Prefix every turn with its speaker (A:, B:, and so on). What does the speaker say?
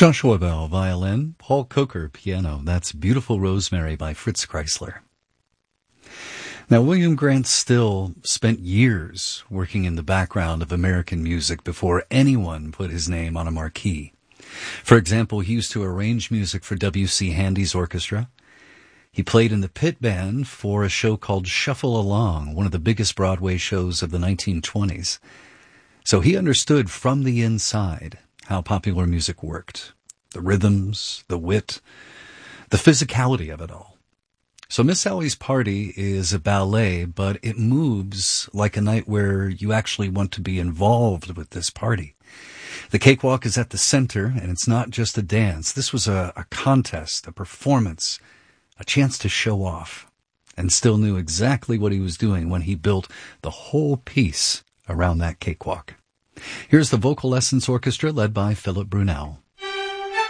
A: Joshua Bell, violin. Paul Coker, piano. That's Beautiful Rosemary by Fritz Kreisler. Now, William Grant Still spent years working in the background of American music before anyone put his name on a marquee. For example, he used to arrange music for W.C. Handy's orchestra. He played in the pit band for a show called Shuffle Along, one of the biggest Broadway shows of the 1920s. So he understood from the inside how popular music worked. The rhythms, the wit, the physicality of it all. So Miss Sally's Party is a ballet, but it moves like a night where you actually want to be involved with this party. The cakewalk is at the center, and it's not just a dance. This was a contest, a performance, a chance to show off. And Still knew exactly what he was doing when he built the whole piece around that cakewalk. Here's the Vocal Lessons Orchestra led by Philip Brunel.